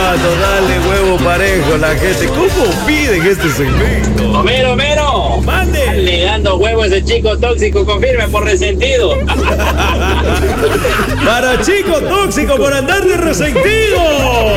hermano, dale huevo parejo a la gente. ¿Cómo piden este segmento? Homero, Homero. ¡Mande! Le dando huevo a ese chico tóxico, confirme por resentido. Para chico tóxico por andar de resentido.